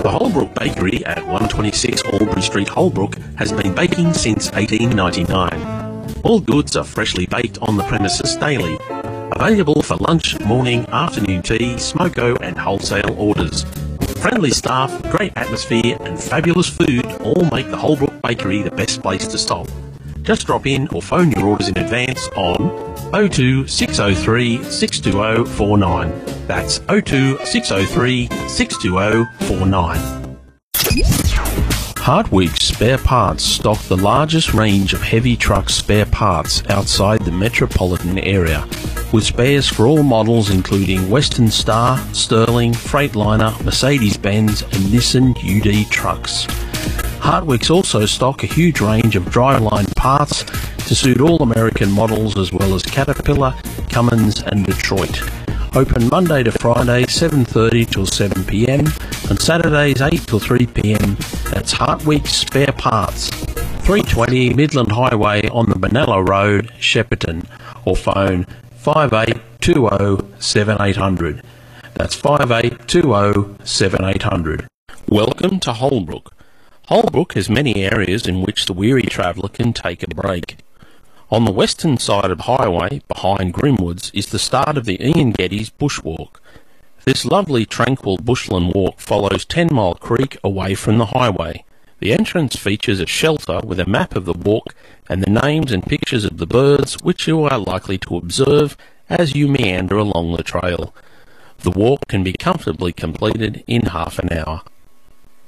The Holbrook Bakery at 126 Albury Street, Holbrook has been baking since 1899. All goods are freshly baked on the premises daily. Available for lunch, morning, afternoon tea, smoko and wholesale orders. Friendly staff, great atmosphere and fabulous food all make the Holbrook Bakery the best place to stop. Just drop in or phone your orders in advance on 02 603 620 49. That's 02 603 620 49. Hartwig's Spare Parts stock the largest range of heavy truck spare parts outside the metropolitan area, with spares for all models including Western Star, Sterling, Freightliner, Mercedes-Benz and Nissan UD trucks. Hartwig's also stock a huge range of driveline parts to suit all American models as well as Caterpillar, Cummins and Detroit. Open Monday to Friday 7:30 till 7 p.m. and Saturdays 8 till 3 p.m. That's Hartwig's Spare Parts, 320 Midland Highway on the Benalla Road, Shepparton, or phone 5820 7800. That's 5820 7800. Welcome to Holbrook. Holbrook has many areas in which the weary traveller can take a break. On the western side of the highway, behind Grimwoods, is the start of the Ian Geddes Bushwalk. This lovely tranquil bushland walk follows 10 Mile Creek away from the highway. The entrance features a shelter with a map of the walk and the names and pictures of the birds which you are likely to observe as you meander along the trail. The walk can be comfortably completed in half an hour.